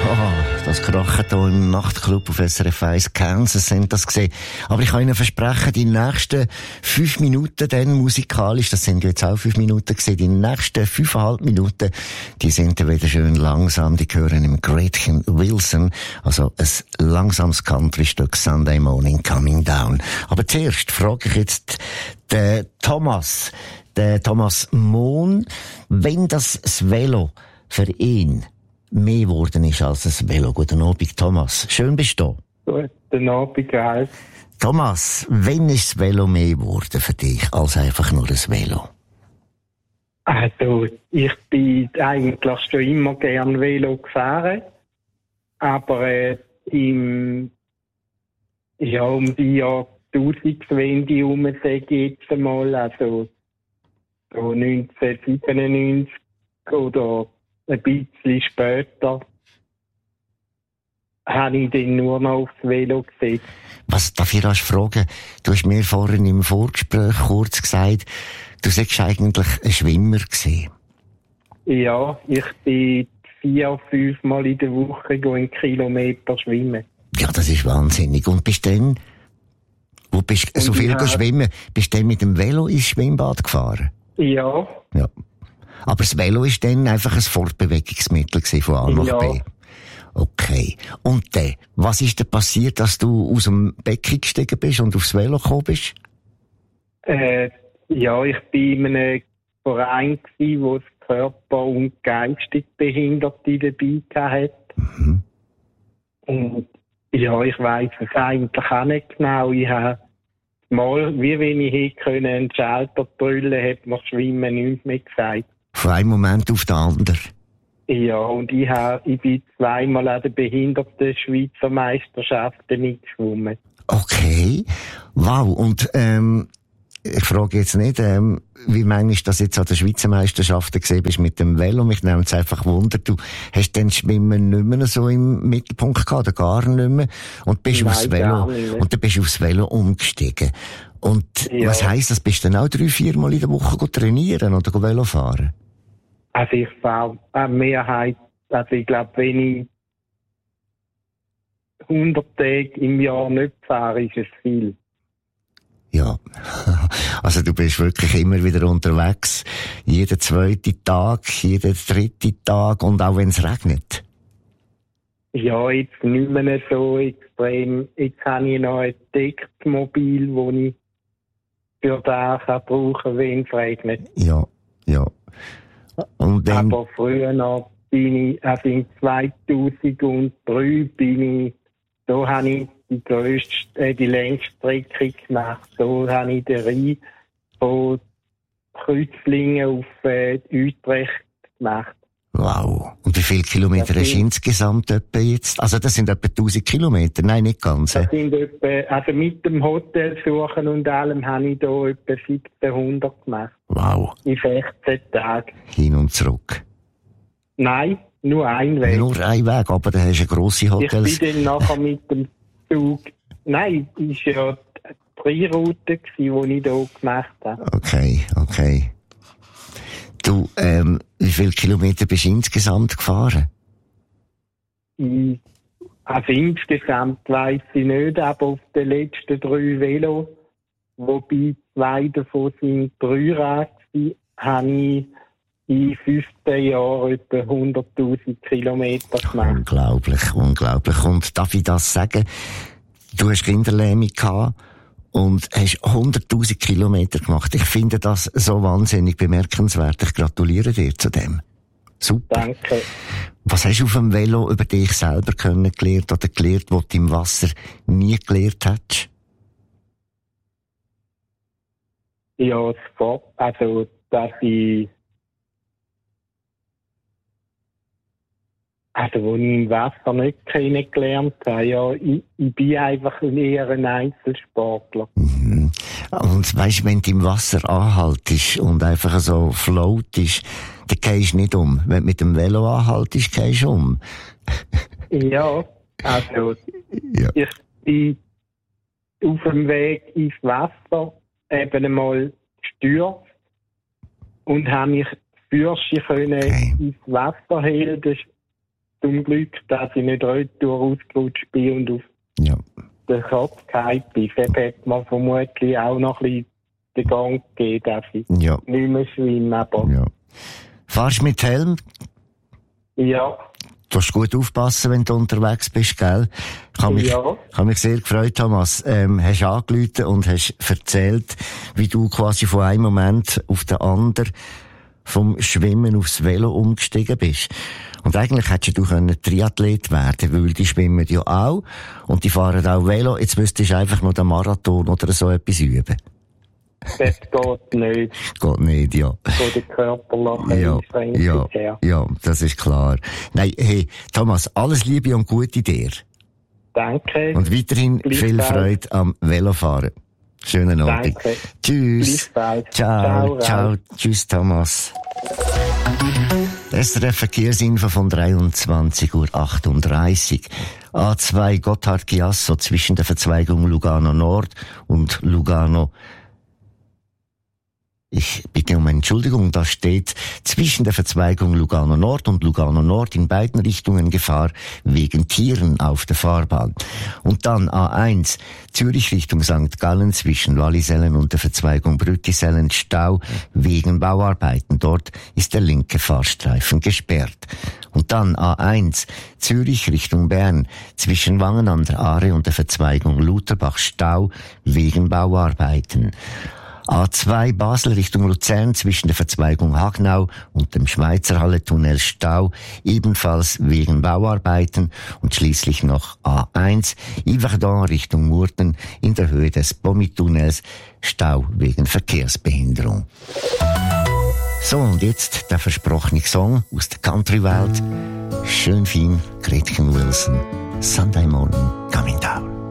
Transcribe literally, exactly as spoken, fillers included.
Oh, das Krachen hier im Nachtclub auf S R F eins Kansas sind das gesehen. Aber ich kann Ihnen versprechen, die nächsten fünf Minuten dann musikalisch, das sind jetzt auch fünf Minuten gesehen, die nächsten fünfeinhalb Minuten, die sind dann wieder schön langsam, die hören im Gretchen Wilson, also ein langsames Country-Stück Sunday Morning Coming Down. Aber zuerst frage ich jetzt den Thomas, den Thomas Mohn, wenn das, das Velo für ihn mehr geworden ist als ein Velo. Guten Abend, Thomas. Schön bist du da. Guten Abend, Geist. Thomas, wann ist das Velo mehr geworden für dich als einfach nur ein Velo? Also, ich bin eigentlich schon immer gern Velo gefahren. Aber äh, im, ja, um die Jahrtausendwende herum, sage ich jetzt einmal, also so neunzehnhundertsiebenundneunzig oder ein bisschen später habe ich dann nur noch aufs Velo gesehen. Was darf ich rasch fragen? Du hast mir vorhin im Vorgespräch kurz gesagt, du sagst eigentlich ein Schwimmer gewesen. Ja, ich bin vier, fünf Mal in der Woche einen Kilometer schwimmen. Ja, das ist wahnsinnig. Und bist dann, wo bist du so viel ja. schwimmen, bist du dann mit dem Velo ins Schwimmbad gefahren? Ja. Ja. Aber das Velo war dann einfach ein Fortbewegungsmittel von A nach B. Ja. Okay. Und dann, was ist denn passiert, dass du aus dem Becken gestiegen bist und aufs Velo gekommen bist? Äh, ja, ich bin in einem Verein gewesen, wo das Körper- und geistig Behinderte dabei hatte. Mhm. Und ja, ich weiss es eigentlich auch nicht genau. Ich habe mal, wie wenn ich hätte können, einen Schalter drüllen, hat mir das Schwimmen nichts mehr gesagt. Von einem Moment auf den anderen. Ja, und ich, habe, ich bin zweimal an den behinderten Schweizer Meisterschaften mitgeschwommen. Okay. Wow. Und ähm, ich frage jetzt nicht, ähm, wie meinst du, dass du jetzt an den Schweizer Meisterschaften gesehen bist mit dem Velo? Mich nimmt es einfach Wunder. Du hast dann Schwimmen nicht mehr so im Mittelpunkt gehabt, oder gar nicht mehr. Und bist Nein, aufs Velo, und dann bist du aufs Velo umgestiegen. Und ja. Was heisst das? Bist du dann auch drei, vier Mal in der Woche trainieren oder Velo fahren? Also ich fahre eine Mehrheit, also ich glaube, wenn ich hundert Tage im Jahr nicht fahre, ist es viel. Ja, also du bist wirklich immer wieder unterwegs, jeden zweiten Tag, jeden dritten Tag und auch wenn es regnet. Ja, jetzt nicht mehr so extrem. Jetzt habe ich noch ein Deckmobil, das ich für das brauchen kann, wenn es regnet. Ja, ja. Und dann, aber früher noch bin ich, also in zweitausenddrei bin ich, da habe ich die grösste, äh, die längste Strecke gemacht. Da habe ich den Rhein von Kreuzlingen auf äh, Utrecht gemacht. wow. Und wie viele Kilometer hast du insgesamt etwa jetzt? Also das sind etwa tausend Kilometer? Nein, nicht ganz. Das sind etwa, also mit dem Hotel suchen und allem habe ich da etwa siebzehnhundert gemacht. Wow. In sechzehn Tagen. Hin und zurück. Nein, nur ein Weg. Nur ein Weg, aber da hast du grosse Hotels. Ich bin dann nachher mit dem Zug. Nein, das war ja die Route, die ich hier gemacht habe. Okay, okay. Du, ähm, wie viele Kilometer bist du insgesamt gefahren? Ich, also insgesamt weiss ich nicht, aber auf den letzten drei Velo, wobei zwei davon sind Dreirad, habe ich in fünfzehn Jahren etwa hunderttausend Kilometer gemacht. Unglaublich, unglaublich. Und darf ich das sagen? Du hast Kinderlähmung gehabt und hast hunderttausend Kilometer gemacht. Ich finde das so wahnsinnig bemerkenswert. Ich gratuliere dir zu dem. Super. Danke. Was hast du auf dem Velo über dich selber kennengelernt oder gelernt, was du im Wasser nie gelernt hättest? Ja, das Sport, also, dass ich, also, wo ich im Wasser nicht kennengelernt habe, ja, ich, ich bin einfach eher ein Einzelsportler. Mhm. Und weisst du, wenn du im Wasser anhaltest und einfach so floatest, dann gehst du nicht um. Wenn du mit dem Velo anhaltest, gehst du um. Ja, also, Ja. ich bin auf dem Weg ins Wasser eben einmal gestürzt und habe mich fürschen können Okay. ins Wasser heben. Das, zum Glück, dass ich nicht retour ausgerutscht bin und auf ja. den Kopf gefallen bin. Vielleicht hat man vermutlich auch noch ein bisschen den Gang gegeben, dass ich ja. nicht mehr schwimme. Aber ja. Fahrst du mit Helm? Ja. Du musst gut aufpassen, wenn du unterwegs bist, gell? Ich habe mich, ja. ich habe mich sehr gefreut, Thomas. Ähm, hast angerufen und hast erzählt, wie du quasi von einem Moment auf den anderen vom Schwimmen aufs Velo umgestiegen bist. Und eigentlich hättest du können Triathlet werden, weil die schwimmen ja auch und die fahren auch Velo. Jetzt müsstest du einfach noch den Marathon oder so etwas üben. Das geht nicht. Geht nicht, ja. Von der körperlichen ja, Einschränkung ja, her. Ja, das ist klar. Nein, hey, Thomas, alles Liebe und Gute dir. Danke. Und weiterhin viel Freude am Velofahren. Schönen Abend. Danke. Tschüss. Ciao, ciao, ciao. Tschüss, Thomas. S R F Verkehrsinfo von dreiundzwanzig Uhr achtunddreißig. A zwei Gotthard-Chiasso zwischen der Verzweigung Lugano Nord und Lugano. Ich bitte um Entschuldigung, da steht zwischen der Verzweigung Lugano Nord und Lugano Nord in beiden Richtungen Gefahr wegen Tieren auf der Fahrbahn. Und dann A eins, Zürich Richtung Sankt Gallen zwischen Wallisellen und der Verzweigung Brüttisellen Stau wegen Bauarbeiten. Dort ist der linke Fahrstreifen gesperrt. Und dann A eins, Zürich Richtung Bern zwischen Wangen an der Aare und der Verzweigung Lutherbach Stau wegen Bauarbeiten. A zwei Basel Richtung Luzern zwischen der Verzweigung Hagnau und dem Schweizerhalle-Tunnel Stau, ebenfalls wegen Bauarbeiten. Und schließlich noch A eins Yverdon Richtung Murten in der Höhe des Bommi-Tunnels, Stau wegen Verkehrsbehinderung. So, und jetzt der versprochene Song aus der Country-Welt. Schön fein, Gretchen Wilson. Sunday Morning Coming Down.